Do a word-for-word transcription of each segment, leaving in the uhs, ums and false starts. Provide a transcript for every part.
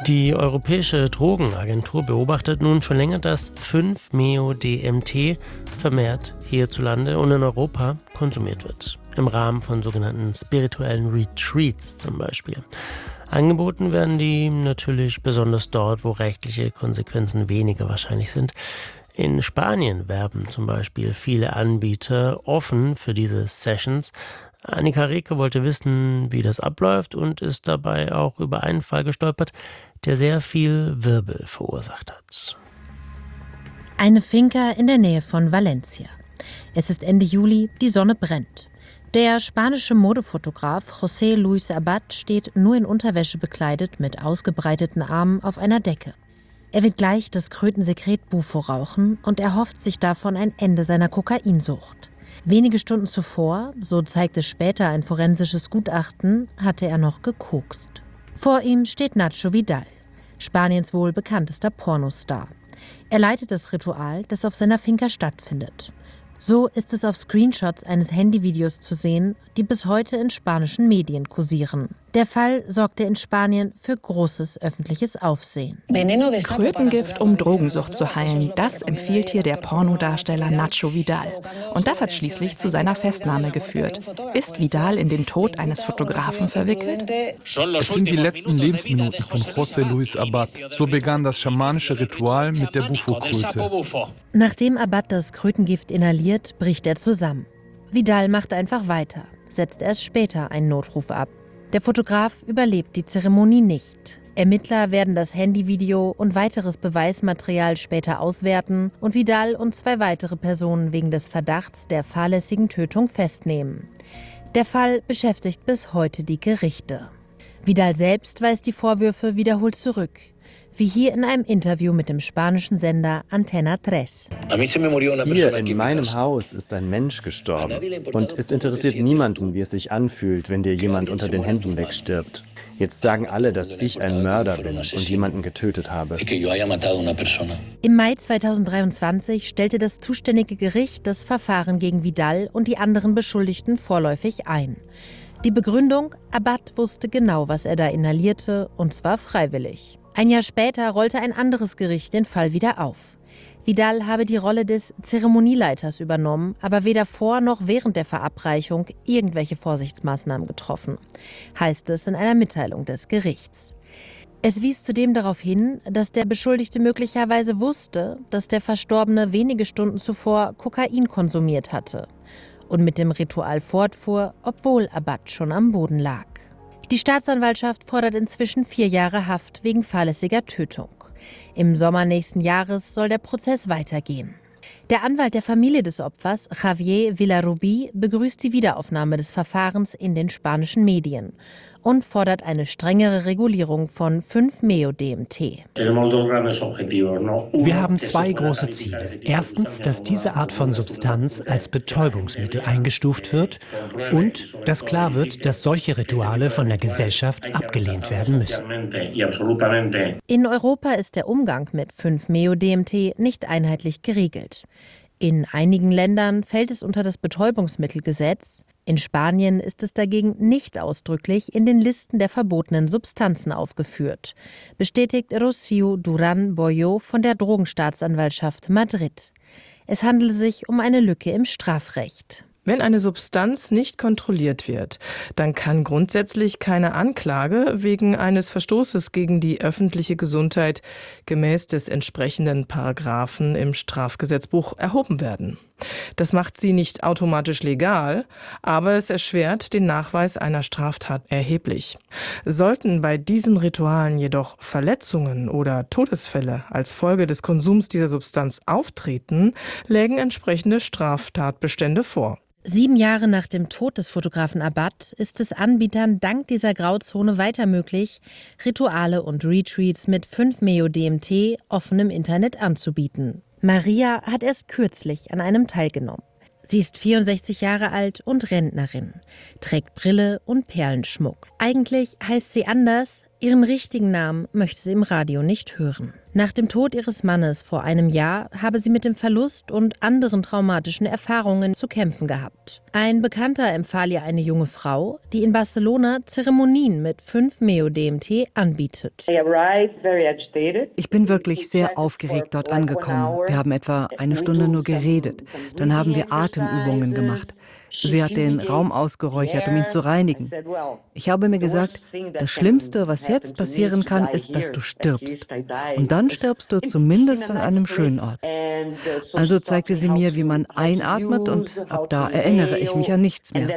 Die Europäische Drogenagentur beobachtet nun schon länger, dass fünf Meo D M T vermehrt hierzulande und in Europa konsumiert wird. Im Rahmen von sogenannten spirituellen Retreats zum Beispiel. Angeboten werden die natürlich besonders dort, wo rechtliche Konsequenzen weniger wahrscheinlich sind. In Spanien werben zum Beispiel viele Anbieter offen für diese Sessions. Annika Rehke wollte wissen, wie das abläuft und ist dabei auch über einen Fall gestolpert, der sehr viel Wirbel verursacht hat. Eine Finca in der Nähe von Valencia. Es ist Ende Juli, die Sonne brennt. Der spanische Modefotograf José Luis Abad steht nur in Unterwäsche bekleidet mit ausgebreiteten Armen auf einer Decke. Er wird gleich das Krötensekret Bufo rauchen und erhofft sich davon ein Ende seiner Kokainsucht. Wenige Stunden zuvor, so zeigt es später ein forensisches Gutachten, hatte er noch gekokst. Vor ihm steht Nacho Vidal, Spaniens wohl bekanntester Pornostar. Er leitet das Ritual, das auf seiner Finca stattfindet. So ist es auf Screenshots eines Handyvideos zu sehen, die bis heute in spanischen Medien kursieren. Der Fall sorgte in Spanien für großes öffentliches Aufsehen. Krötengift, um Drogensucht zu heilen, das empfiehlt hier der Pornodarsteller Nacho Vidal. Und das hat schließlich zu seiner Festnahme geführt. Ist Vidal in den Tod eines Fotografen verwickelt? Es sind die letzten Lebensminuten von José Luis Abad. So begann das schamanische Ritual mit der Bufo-Kulte. Nachdem Abad das Krötengift inhaliert, bricht er zusammen. Vidal macht einfach weiter, setzt erst später einen Notruf ab. Der Fotograf überlebt die Zeremonie nicht. Ermittler werden das Handyvideo und weiteres Beweismaterial später auswerten und Vidal und zwei weitere Personen wegen des Verdachts der fahrlässigen Tötung festnehmen. Der Fall beschäftigt bis heute die Gerichte. Vidal selbst weist die Vorwürfe wiederholt zurück, wie hier in einem Interview mit dem spanischen Sender Antena drei. Hier in meinem Haus ist ein Mensch gestorben und es interessiert niemanden, wie es sich anfühlt, wenn dir jemand unter den Händen wegstirbt. Jetzt sagen alle, dass ich ein Mörder bin und jemanden getötet habe. Im Mai zweitausenddreiundzwanzig stellte das zuständige Gericht das Verfahren gegen Vidal und die anderen Beschuldigten vorläufig ein. Die Begründung: Abad wusste genau, was er da inhalierte, und zwar freiwillig. Ein Jahr später rollte ein anderes Gericht den Fall wieder auf. Vidal habe die Rolle des Zeremonieleiters übernommen, aber weder vor noch während der Verabreichung irgendwelche Vorsichtsmaßnahmen getroffen, heißt es in einer Mitteilung des Gerichts. Es wies zudem darauf hin, dass der Beschuldigte möglicherweise wusste, dass der Verstorbene wenige Stunden zuvor Kokain konsumiert hatte und mit dem Ritual fortfuhr, obwohl Abad schon am Boden lag. Die Staatsanwaltschaft fordert inzwischen vier Jahre Haft wegen fahrlässiger Tötung. Im Sommer nächsten Jahres soll der Prozess weitergehen. Der Anwalt der Familie des Opfers, Javier Villarrubí, begrüßt die Wiederaufnahme des Verfahrens in den spanischen Medien und fordert eine strengere Regulierung von fünf Meo D M T. Wir haben zwei große Ziele. Erstens, dass diese Art von Substanz als Betäubungsmittel eingestuft wird und dass klar wird, dass solche Rituale von der Gesellschaft abgelehnt werden müssen. In Europa ist der Umgang mit fünf Meo D M T nicht einheitlich geregelt. In einigen Ländern fällt es unter das Betäubungsmittelgesetz. In Spanien ist es dagegen nicht ausdrücklich in den Listen der verbotenen Substanzen aufgeführt, bestätigt Rocío Durán Boyo von der Drogenstaatsanwaltschaft Madrid. Es handele sich um eine Lücke im Strafrecht. Wenn eine Substanz nicht kontrolliert wird, dann kann grundsätzlich keine Anklage wegen eines Verstoßes gegen die öffentliche Gesundheit gemäß des entsprechenden Paragraphen im Strafgesetzbuch erhoben werden. Das macht sie nicht automatisch legal, aber es erschwert den Nachweis einer Straftat erheblich. Sollten bei diesen Ritualen jedoch Verletzungen oder Todesfälle als Folge des Konsums dieser Substanz auftreten, lägen entsprechende Straftatbestände vor. Sieben Jahre nach dem Tod des Fotografen Abad ist es Anbietern dank dieser Grauzone weiter möglich, Rituale und Retreats mit fünf Meo D M T offen im Internet anzubieten. Maria hat erst kürzlich an einem teilgenommen. Sie ist vierundsechzig Jahre alt und Rentnerin, trägt Brille und Perlenschmuck. Eigentlich heißt sie anders, Ihren richtigen Namen möchte sie im Radio nicht hören. Nach dem Tod ihres Mannes vor einem Jahr habe sie mit dem Verlust und anderen traumatischen Erfahrungen zu kämpfen gehabt. Ein Bekannter empfahl ihr eine junge Frau, die in Barcelona Zeremonien mit fünf Meo D M T anbietet. Ich bin wirklich sehr aufgeregt dort angekommen. Wir haben etwa eine Stunde nur geredet. Dann haben wir Atemübungen gemacht. Sie hat den Raum ausgeräuchert, um ihn zu reinigen. Ich habe mir gesagt, das Schlimmste, was jetzt passieren kann, ist, dass du stirbst. Und dann stirbst du zumindest an einem schönen Ort. Also zeigte sie mir, wie man einatmet, und ab da erinnere ich mich an nichts mehr.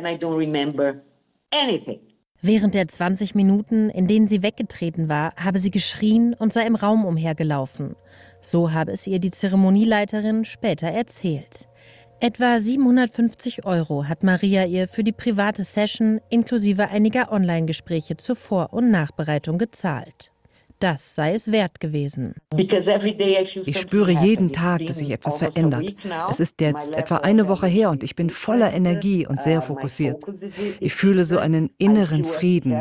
Während der zwanzig Minuten, in denen sie weggetreten war, habe sie geschrien und sei im Raum umhergelaufen. So habe es ihr die Zeremonieleiterin später erzählt. Etwa siebenhundertfünfzig Euro hat Maria ihr für die private Session inklusive einiger Online-Gespräche zur Vor- und Nachbereitung gezahlt. Das sei es wert gewesen. Ich spüre jeden Tag, dass sich etwas verändert. Es ist jetzt etwa eine Woche her und ich bin voller Energie und sehr fokussiert. Ich fühle so einen inneren Frieden.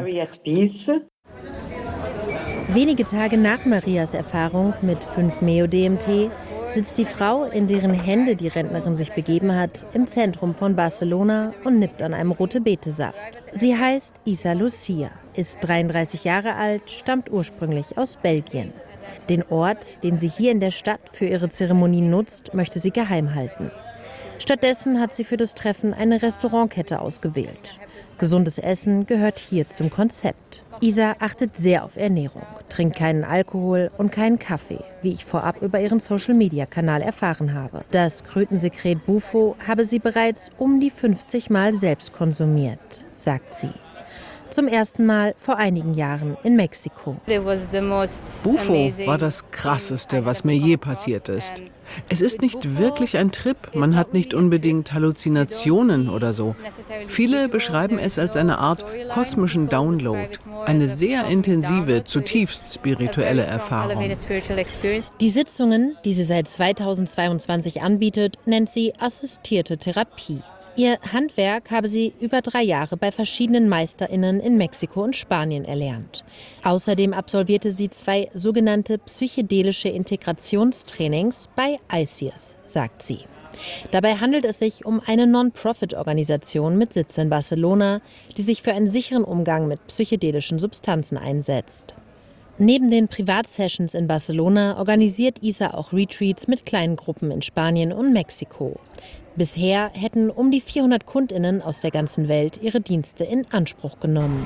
Wenige Tage nach Marias Erfahrung mit fünf Meo D M T sitzt die Frau, in deren Hände die Rentnerin sich begeben hat, im Zentrum von Barcelona und nippt an einem Rote-Beete-Saft. Sie heißt Isa Lucia, ist dreiunddreißig Jahre alt, stammt ursprünglich aus Belgien. Den Ort, den sie hier in der Stadt für ihre Zeremonien nutzt, möchte sie geheim halten. Stattdessen hat sie für das Treffen eine Restaurantkette ausgewählt. Gesundes Essen gehört hier zum Konzept. Isa achtet sehr auf Ernährung, trinkt keinen Alkohol und keinen Kaffee, wie ich vorab über ihren Social-Media-Kanal erfahren habe. Das Krötensekret Bufo habe sie bereits um die fünfzig Mal selbst konsumiert, sagt sie. Zum ersten Mal vor einigen Jahren in Mexiko. Bufo war das Krasseste, was mir je passiert ist. Es ist nicht wirklich ein Trip, man hat nicht unbedingt Halluzinationen oder so. Viele beschreiben es als eine Art kosmischen Download, eine sehr intensive, zutiefst spirituelle Erfahrung. Die Sitzungen, die sie seit zweitausendzweiundzwanzig anbietet, nennt sie assistierte Therapie. Ihr Handwerk habe sie über drei Jahre bei verschiedenen MeisterInnen in Mexiko und Spanien erlernt. Außerdem absolvierte sie zwei sogenannte psychedelische Integrationstrainings bei I C I S, sagt sie. Dabei handelt es sich um eine Non-Profit-Organisation mit Sitz in Barcelona, die sich für einen sicheren Umgang mit psychedelischen Substanzen einsetzt. Neben den Privatsessions in Barcelona organisiert Isa auch Retreats mit kleinen Gruppen in Spanien und Mexiko. Bisher hätten um die vierhundert KundInnen aus der ganzen Welt ihre Dienste in Anspruch genommen.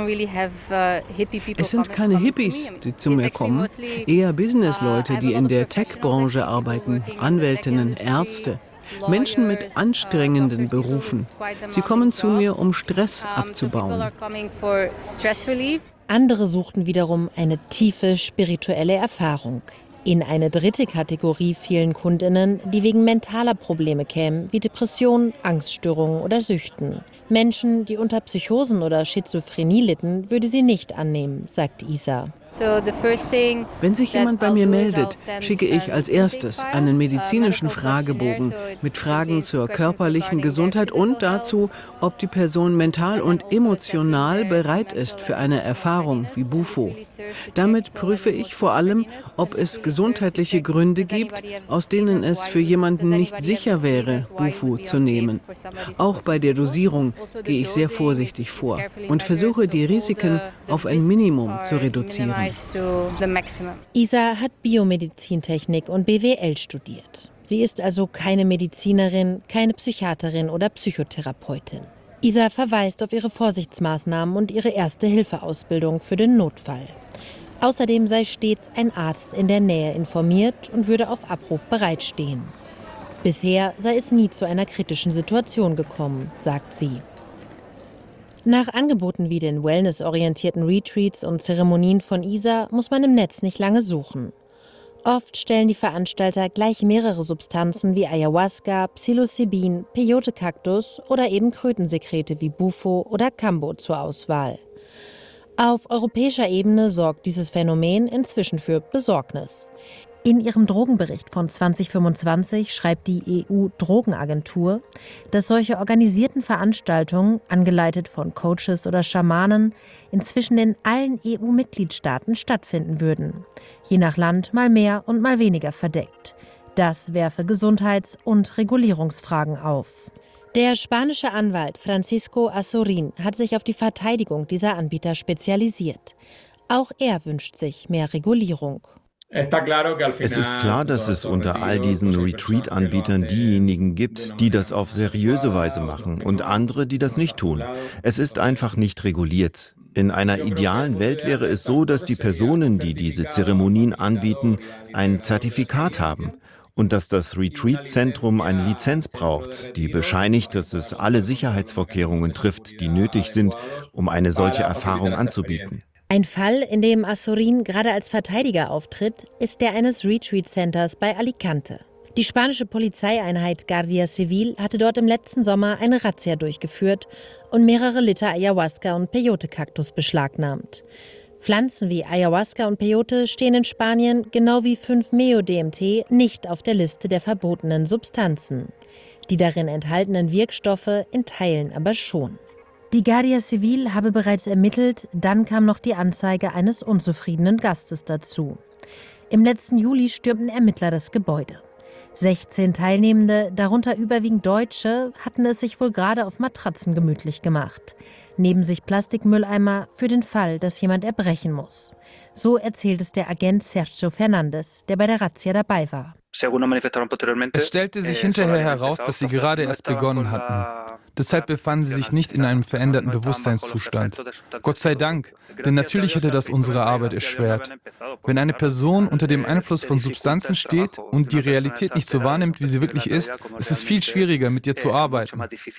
Es sind keine Hippies, die zu mir kommen, eher Businessleute, die in der Tech-Branche arbeiten, Anwältinnen, Ärzte, Menschen mit anstrengenden Berufen. Sie kommen zu mir, um Stress abzubauen. Andere suchten wiederum eine tiefe spirituelle Erfahrung. In eine dritte Kategorie fielen KundInnen, die wegen mentaler Probleme kämen, wie Depressionen, Angststörungen oder Süchten. Menschen, die unter Psychosen oder Schizophrenie litten, würde sie nicht annehmen, sagt Isa. Wenn sich jemand bei mir meldet, schicke ich als erstes einen medizinischen Fragebogen mit Fragen zur körperlichen Gesundheit und dazu, ob die Person mental und emotional bereit ist für eine Erfahrung wie Bufo. Damit prüfe ich vor allem, ob es gesundheitliche Gründe gibt, aus denen es für jemanden nicht sicher wäre, Bufo zu nehmen. Auch bei der Dosierung gehe ich sehr vorsichtig vor und versuche, die Risiken auf ein Minimum zu reduzieren. Isa hat Biomedizintechnik und B W L studiert. Sie ist also keine Medizinerin, keine Psychiaterin oder Psychotherapeutin. Isa verweist auf ihre Vorsichtsmaßnahmen und ihre Erste-Hilfe-Ausbildung für den Notfall. Außerdem sei stets ein Arzt in der Nähe informiert und würde auf Abruf bereitstehen. Bisher sei es nie zu einer kritischen Situation gekommen, sagt sie. Nach Angeboten wie den wellnessorientierten Retreats und Zeremonien von Isa muss man im Netz nicht lange suchen. Oft stellen die Veranstalter gleich mehrere Substanzen wie Ayahuasca, Psilocybin, Peyote-Kaktus oder eben Krötensekrete wie Bufo oder Kambo zur Auswahl. Auf europäischer Ebene sorgt dieses Phänomen inzwischen für Besorgnis. In ihrem Drogenbericht von zwanzig fünfundzwanzig schreibt die E U-Drogenagentur, dass solche organisierten Veranstaltungen, angeleitet von Coaches oder Schamanen, inzwischen in allen E U-Mitgliedstaaten stattfinden würden. Je nach Land mal mehr und mal weniger verdeckt. Das werfe Gesundheits- und Regulierungsfragen auf. Der spanische Anwalt Francisco Azorín hat sich auf die Verteidigung dieser Anbieter spezialisiert. Auch er wünscht sich mehr Regulierung. Es ist klar, dass es unter all diesen Retreat-Anbietern diejenigen gibt, die das auf seriöse Weise machen und andere, die das nicht tun. Es ist einfach nicht reguliert. In einer idealen Welt wäre es so, dass die Personen, die diese Zeremonien anbieten, ein Zertifikat haben und dass das Retreat-Zentrum eine Lizenz braucht, die bescheinigt, dass es alle Sicherheitsvorkehrungen trifft, die nötig sind, um eine solche Erfahrung anzubieten. Ein Fall, in dem Azorín gerade als Verteidiger auftritt, ist der eines Retreat-Centers bei Alicante. Die spanische Polizeieinheit Guardia Civil hatte dort im letzten Sommer eine Razzia durchgeführt und mehrere Liter Ayahuasca und Peyote-Kaktus beschlagnahmt. Pflanzen wie Ayahuasca und Peyote stehen in Spanien, genau wie fünf Meo D M T, nicht auf der Liste der verbotenen Substanzen. Die darin enthaltenen Wirkstoffe in Teilen aber schon. Die Guardia Civil habe bereits ermittelt, dann kam noch die Anzeige eines unzufriedenen Gastes dazu. Im letzten Juli stürmten Ermittler das Gebäude. sechzehn Teilnehmende, darunter überwiegend Deutsche, hatten es sich wohl gerade auf Matratzen gemütlich gemacht. Neben sich Plastikmülleimer für den Fall, dass jemand erbrechen muss. So erzählt es der Agent Sergio Fernández, der bei der Razzia dabei war. Es stellte sich hinterher heraus, dass sie gerade erst begonnen hatten. Deshalb befanden sie sich nicht in einem veränderten Bewusstseinszustand. Gott sei Dank, denn natürlich hätte das unsere Arbeit erschwert. Wenn eine Person unter dem Einfluss von Substanzen steht und die Realität nicht so wahrnimmt, wie sie wirklich ist, ist es viel schwieriger, mit ihr zu arbeiten.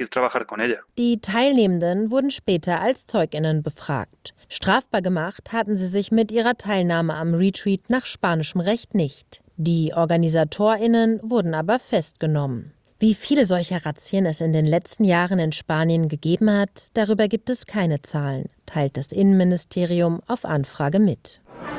Die Teilnehmenden wurden später als ZeugInnen befragt. Strafbar gemacht hatten sie sich mit ihrer Teilnahme am Retreat nach spanischem Recht nicht. Die OrganisatorInnen wurden aber festgenommen. Wie viele solcher Razzien es in den letzten Jahren in Spanien gegeben hat, darüber gibt es keine Zahlen, teilt das Innenministerium auf Anfrage mit.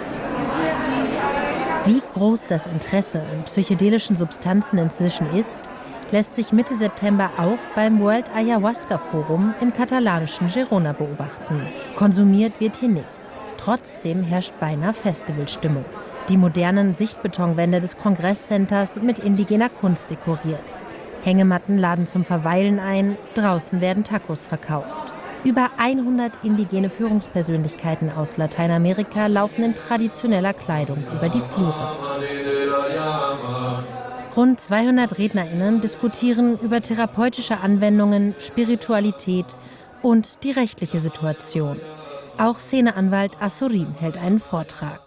Wie groß das Interesse an psychedelischen Substanzen inzwischen ist, lässt sich Mitte September auch beim World Ayahuasca Forum im katalanischen Girona beobachten. Konsumiert wird hier nichts. Trotzdem herrscht beinahe Festivalstimmung. Die modernen Sichtbetonwände des Kongresscenters sind mit indigener Kunst dekoriert. Hängematten laden zum Verweilen ein, draußen werden Tacos verkauft. Über hundert indigene Führungspersönlichkeiten aus Lateinamerika laufen in traditioneller Kleidung über die Flure. Rund zweihundert RednerInnen diskutieren über therapeutische Anwendungen, Spiritualität und die rechtliche Situation. Auch Szeneanwalt Azorín hält einen Vortrag.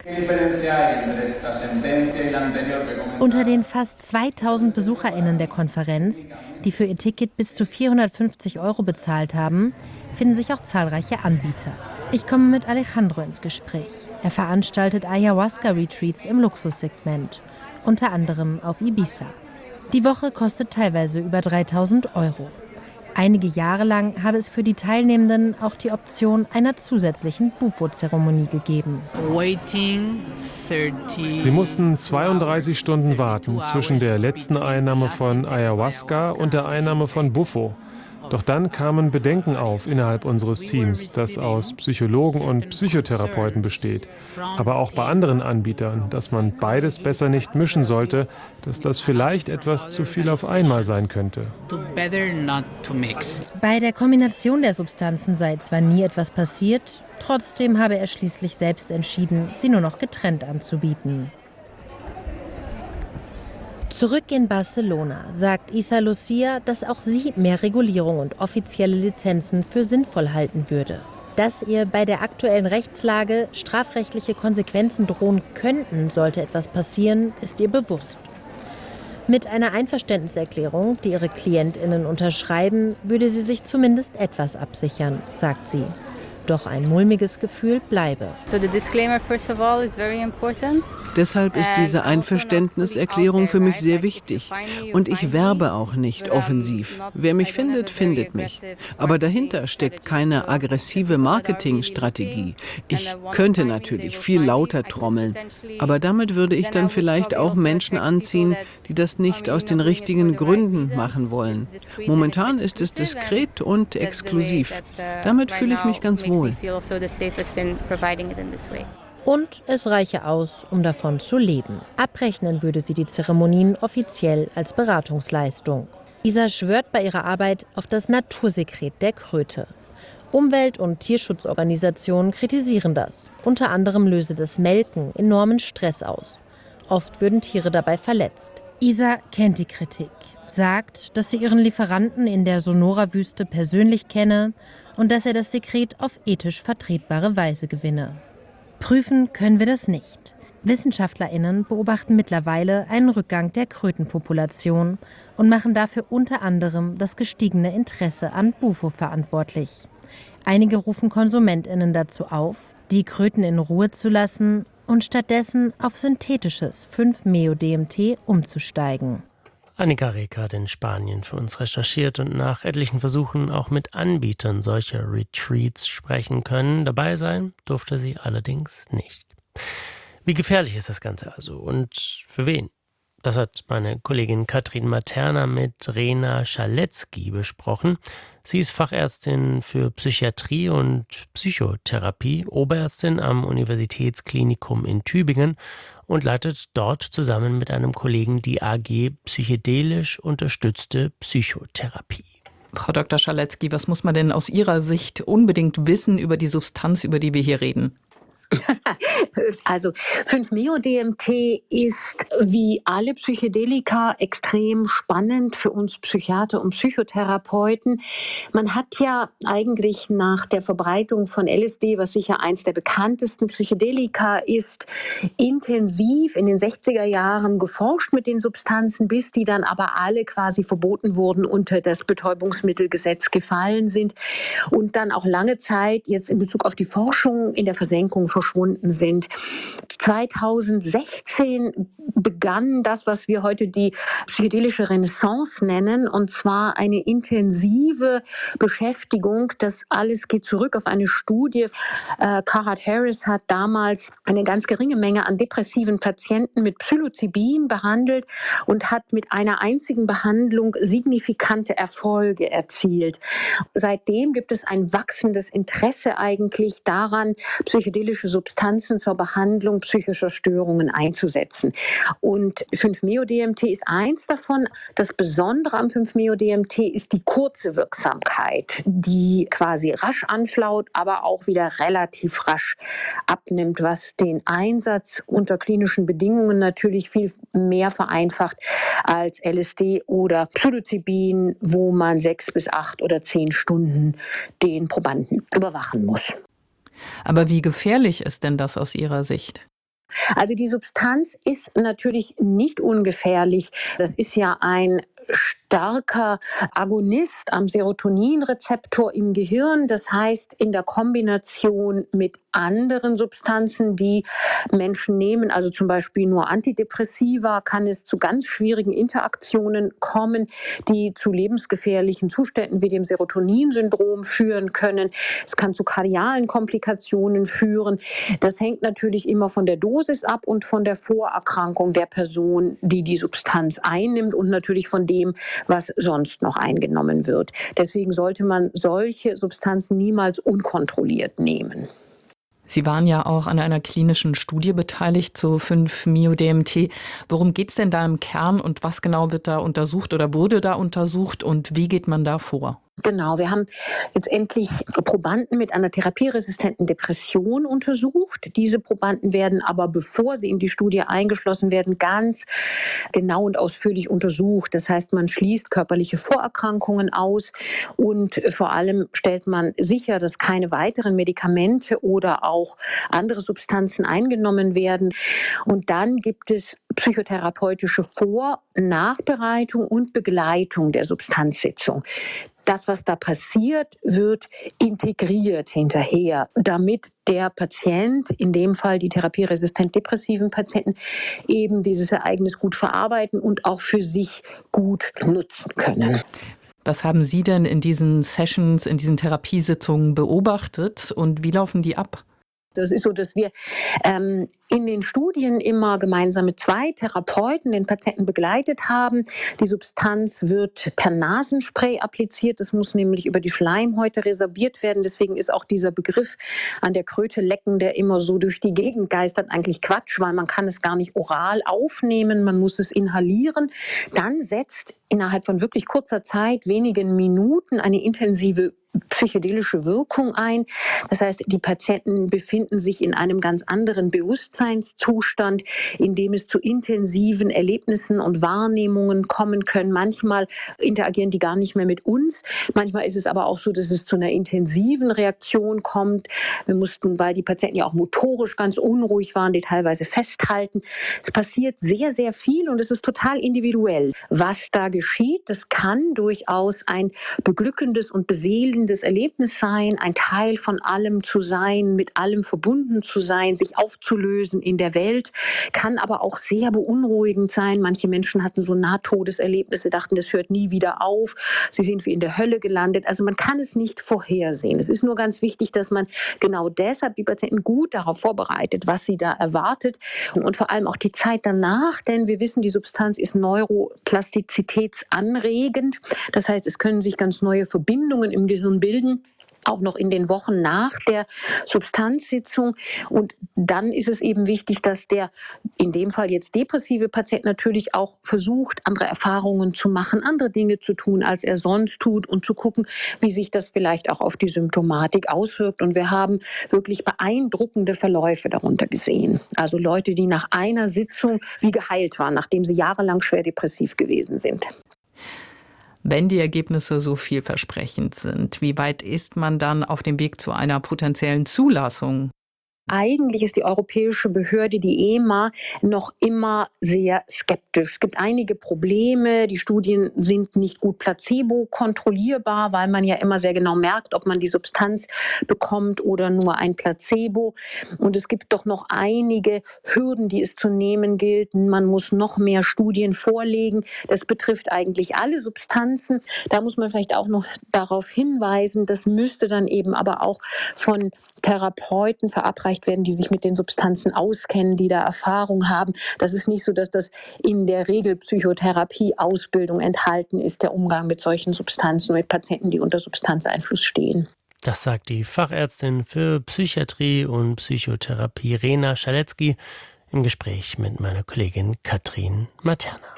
Unter den fast zweitausend BesucherInnen der Konferenz, die für ihr Ticket bis zu vierhundertfünfzig Euro bezahlt haben, finden sich auch zahlreiche Anbieter. Ich komme mit Alejandro ins Gespräch. Er veranstaltet Ayahuasca-Retreats im Luxussegment, unter anderem auf Ibiza. Die Woche kostet teilweise über dreitausend Euro. Einige Jahre lang habe es für die Teilnehmenden auch die Option einer zusätzlichen Bufo-Zeremonie gegeben. Sie mussten zweiunddreißig Stunden warten zwischen der letzten Einnahme von Ayahuasca und der Einnahme von Bufo. Doch dann kamen Bedenken auf innerhalb unseres Teams, das aus Psychologen und Psychotherapeuten besteht. Aber auch bei anderen Anbietern, dass man beides besser nicht mischen sollte, dass das vielleicht etwas zu viel auf einmal sein könnte. Bei der Kombination der Substanzen sei zwar nie etwas passiert, trotzdem habe er schließlich selbst entschieden, sie nur noch getrennt anzubieten. Zurück in Barcelona sagt Isa Lucia, dass auch sie mehr Regulierung und offizielle Lizenzen für sinnvoll halten würde. Dass ihr bei der aktuellen Rechtslage strafrechtliche Konsequenzen drohen könnten, sollte etwas passieren, ist ihr bewusst. Mit einer Einverständniserklärung, die ihre KlientInnen unterschreiben, würde sie sich zumindest etwas absichern, sagt sie. Doch ein mulmiges Gefühl bleibe. Deshalb ist diese Einverständniserklärung für mich sehr wichtig. Und ich werbe auch nicht offensiv. Wer mich findet, findet mich. Aber dahinter steckt keine aggressive Marketingstrategie. Ich könnte natürlich viel lauter trommeln, aber damit würde ich dann vielleicht auch Menschen anziehen, die das nicht aus den richtigen Gründen machen wollen. Momentan ist es diskret und exklusiv. Damit fühle ich mich ganz wohl. Und es reiche aus, um davon zu leben. Abrechnen würde sie die Zeremonien offiziell als Beratungsleistung. Isa schwört bei ihrer Arbeit auf das Natursekret der Kröte. Umwelt- und Tierschutzorganisationen kritisieren das. Unter anderem löse das Melken enormen Stress aus. Oft würden Tiere dabei verletzt. Isa kennt die Kritik, sagt, dass sie ihren Lieferanten in der Sonora-Wüste persönlich kenne und dass er das Sekret auf ethisch vertretbare Weise gewinne. Prüfen können wir das nicht. WissenschaftlerInnen beobachten mittlerweile einen Rückgang der Krötenpopulation und machen dafür unter anderem das gestiegene Interesse an Bufo verantwortlich. Einige rufen KonsumentInnen dazu auf, die Kröten in Ruhe zu lassen und stattdessen auf synthetisches fünf Meo D M T umzusteigen. Annika Reker hat in Spanien für uns recherchiert und nach etlichen Versuchen auch mit Anbietern solcher Retreats sprechen können. Dabei sein durfte sie allerdings nicht. Wie gefährlich ist das Ganze also und für wen? Das hat meine Kollegin Katrin Materna mit Rena Schaletzky besprochen. Sie ist Fachärztin für Psychiatrie und Psychotherapie, Oberärztin am Universitätsklinikum in Tübingen und leitet dort zusammen mit einem Kollegen die A G Psychedelisch unterstützte Psychotherapie. Frau Doktor Schaletzky, was muss man denn aus Ihrer Sicht unbedingt wissen über die Substanz, über die wir hier reden? Also fünf Meo D M T ist wie alle Psychedelika extrem spannend für uns Psychiater und Psychotherapeuten. Man hat ja eigentlich nach der Verbreitung von L S D, was sicher eins der bekanntesten Psychedelika ist, intensiv in den sechziger Jahren geforscht mit den Substanzen, bis die dann aber alle quasi verboten wurden, unter das Betäubungsmittelgesetz gefallen sind und dann auch lange Zeit jetzt in Bezug auf die Forschung in der Versenkung verschwunden sind. zweitausendsechzehn begann das, was wir heute die psychedelische Renaissance nennen, und zwar eine intensive Beschäftigung. Das alles geht zurück auf eine Studie. Äh, Carhart Harris hat damals eine ganz geringe Menge an depressiven Patienten mit Psilocybin behandelt und hat mit einer einzigen Behandlung signifikante Erfolge erzielt. Seitdem gibt es ein wachsendes Interesse eigentlich daran, psychedelische Substanzen zur Behandlung psychischer Störungen einzusetzen. Und fünf Meo D M T ist eins davon. Das Besondere am fünf Meo D M T ist die kurze Wirksamkeit, die quasi rasch anflaut, aber auch wieder relativ rasch abnimmt, was den Einsatz unter klinischen Bedingungen natürlich viel mehr vereinfacht als L S D oder Psilocybin, wo man sechs bis acht oder zehn Stunden den Probanden überwachen muss. Aber wie gefährlich ist denn das aus Ihrer Sicht? Also die Substanz ist natürlich nicht ungefährlich. Das ist ja ein starker Agonist am Serotoninrezeptor im Gehirn. Das heißt, in der Kombination mit anderen Substanzen, die Menschen nehmen, also zum Beispiel nur Antidepressiva, kann es zu ganz schwierigen Interaktionen kommen, die zu lebensgefährlichen Zuständen wie dem Serotoninsyndrom führen können. Es kann zu kardialen Komplikationen führen. Das hängt natürlich immer von der Dosis ab und von der Vorerkrankung der Person, die die Substanz einnimmt, und natürlich von dem, was sonst noch eingenommen wird. Deswegen sollte man solche Substanzen niemals unkontrolliert nehmen. Sie waren ja auch an einer klinischen Studie beteiligt zu fünf Meo D M T. Worum geht es denn da im Kern und was genau wird da untersucht oder wurde da untersucht und wie geht man da vor? Genau, wir haben jetzt endlich Probanden mit einer therapieresistenten Depression untersucht. Diese Probanden werden aber, bevor sie in die Studie eingeschlossen werden, ganz genau und ausführlich untersucht. Das heißt, man schließt körperliche Vorerkrankungen aus und vor allem stellt man sicher, dass keine weiteren Medikamente oder auch andere Substanzen eingenommen werden. Und dann gibt es psychotherapeutische Vor-, Nachbereitung und Begleitung der Substanzsitzung. das, was da passiert, wird integriert hinterher, damit der Patient, in dem Fall die therapieresistent depressiven Patienten, eben dieses Ereignis gut verarbeiten und auch für sich gut nutzen können. Was haben Sie denn in diesen Sessions, in diesen Therapiesitzungen beobachtet und wie laufen die ab? Das ist so, dass wir ähm, in den Studien immer gemeinsam mit zwei Therapeuten den Patienten begleitet haben. Die Substanz wird per Nasenspray appliziert. Das muss nämlich über die Schleimhäute resorbiert werden. Deswegen ist auch dieser Begriff an der Kröte lecken, der immer so durch die Gegend geistert, eigentlich Quatsch, weil man kann es gar nicht oral aufnehmen. Man muss es inhalieren. Dann setzt innerhalb von wirklich kurzer Zeit, wenigen Minuten, eine intensive psychedelische Wirkung ein. Das heißt, die Patienten befinden sich in einem ganz anderen Bewusstseinszustand, in dem es zu intensiven Erlebnissen und Wahrnehmungen kommen können. Manchmal interagieren die gar nicht mehr mit uns. Manchmal ist es aber auch so, dass es zu einer intensiven Reaktion kommt. Wir mussten, weil die Patienten ja auch motorisch ganz unruhig waren, die teilweise festhalten. Es passiert sehr, sehr viel und es ist total individuell, was da geschieht. Das kann durchaus ein beglückendes und beseelendes Erlebnis sein, ein Teil von allem zu sein, mit allem verbunden zu sein, sich aufzulösen in der Welt, kann aber auch sehr beunruhigend sein. Manche Menschen hatten so Nahtodeserlebnisse, dachten, das hört nie wieder auf, sie sind wie in der Hölle gelandet. Also man kann es nicht vorhersehen. Es ist nur ganz wichtig, dass man genau deshalb die Patienten gut darauf vorbereitet, was sie da erwartet und, und vor allem auch die Zeit danach, denn wir wissen, die Substanz ist neuroplastizitätsanregend. Das heißt, es können sich ganz neue Verbindungen im Gehirn bilden, auch noch in den Wochen nach der Substanzsitzung. Und dann ist es eben wichtig, dass der, in dem Fall jetzt depressive Patient, natürlich auch versucht, andere Erfahrungen zu machen, andere Dinge zu tun, als er sonst tut und zu gucken, wie sich das vielleicht auch auf die Symptomatik auswirkt. Und wir haben wirklich beeindruckende Verläufe darunter gesehen. Also Leute, die nach einer Sitzung wie geheilt waren, nachdem sie jahrelang schwer depressiv gewesen sind. Wenn die Ergebnisse so vielversprechend sind, wie weit ist man dann auf dem Weg zu einer potenziellen Zulassung? Eigentlich ist die europäische Behörde, die E M A, noch immer sehr skeptisch. Es gibt einige Probleme. Die Studien sind nicht gut placebo-kontrollierbar, weil man ja immer sehr genau merkt, ob man die Substanz bekommt oder nur ein Placebo. Und es gibt doch noch einige Hürden, die es zu nehmen gilt. Man muss noch mehr Studien vorlegen. Das betrifft eigentlich alle Substanzen. Da muss man vielleicht auch noch darauf hinweisen, das müsste dann eben aber auch von Therapeuten verabreicht werden, die sich mit den Substanzen auskennen, die da Erfahrung haben. Das ist nicht so, dass das in der Regel Psychotherapie-Ausbildung enthalten ist, der Umgang mit solchen Substanzen, mit Patienten, die unter Substanzeinfluss stehen. Das sagt die Fachärztin für Psychiatrie und Psychotherapie Rena Schaletzky im Gespräch mit meiner Kollegin Katrin Materna.